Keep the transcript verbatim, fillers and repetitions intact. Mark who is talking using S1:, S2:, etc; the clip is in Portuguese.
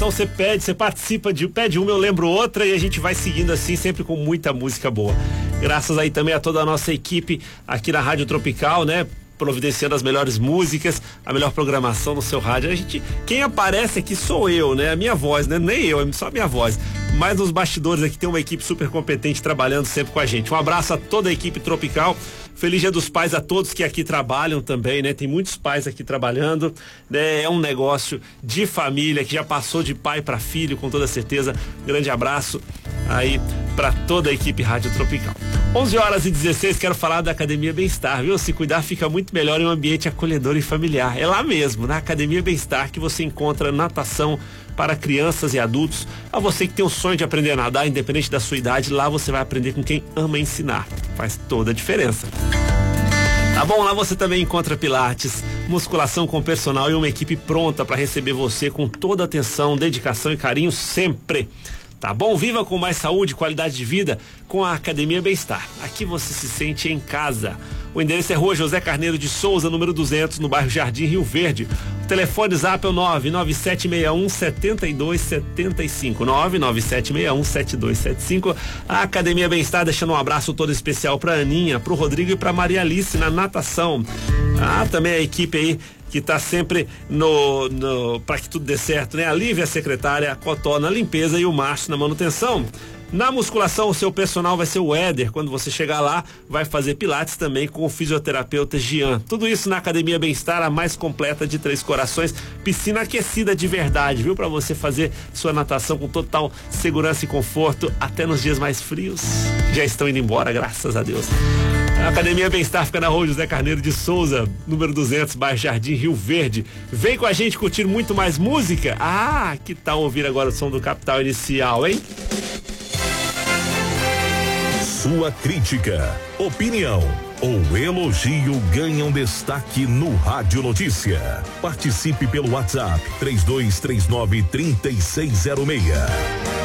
S1: Então você pede, você participa de, pede uma, eu lembro outra e a gente vai seguindo assim, sempre com muita música boa. Graças aí também a toda a nossa equipe aqui na Rádio Tropical, né? Providenciando as melhores músicas, a melhor programação no seu rádio. A gente, quem aparece aqui sou eu, né? A minha voz, né? Nem eu, é só a minha voz. Mas nos bastidores aqui tem uma equipe super competente trabalhando sempre com a gente. Um abraço a toda a equipe Tropical. Feliz Dia dos Pais a todos que aqui trabalham também, né? Tem muitos pais aqui trabalhando, né? É um negócio de família que já passou de pai para filho, com toda certeza. Grande abraço aí para toda a equipe Rádio Tropical. onze horas e dezesseis, quero falar da Academia Bem-Estar, viu? Se cuidar fica muito melhor em um ambiente acolhedor e familiar. É lá mesmo, na Academia Bem-Estar, que você encontra natação para crianças e adultos. A você que tem o sonho de aprender a nadar, independente da sua idade, lá você vai aprender com quem ama ensinar. Faz toda a diferença. Tá bom? Lá você também encontra pilates, musculação com personal e uma equipe pronta para receber você com toda a atenção, dedicação e carinho sempre. Tá bom? Viva com mais saúde e qualidade de vida com a Academia Bem-Estar. Aqui você se sente em casa. O endereço é Rua José Carneiro de Souza, número duzentos, no bairro Jardim Rio Verde. O telefone Zap é o nove nove sete seis um sete dois sete cinco. nove nove sete seis um sete dois sete cinco. A Academia Bem-Estar deixando um abraço todo especial pra Aninha, pro Rodrigo e pra Maria Alice na natação. Ah, também a equipe aí que tá sempre no, no para que tudo dê certo, né? A Lívia, a secretária, a Cotó na limpeza e o Márcio na manutenção. Na musculação, o seu personal vai ser o Éder. Quando você chegar lá, vai fazer pilates também com o fisioterapeuta Gian. Tudo isso na Academia Bem-Estar, a mais completa de Três Corações. Piscina aquecida de verdade, viu? Para você fazer sua natação com total segurança e conforto, até nos dias mais frios. Já estão indo embora, graças a Deus. A Academia Bem-Estar fica na Rua José Carneiro de Souza, número duzentos, bairro Jardim Rio Verde. Vem com a gente curtir muito mais música? Ah, que tal ouvir agora o som do Capital Inicial, hein?
S2: Sua crítica, opinião ou elogio ganham destaque no Rádio Notícia. Participe pelo WhatsApp três dois três nove, três seis zero seis.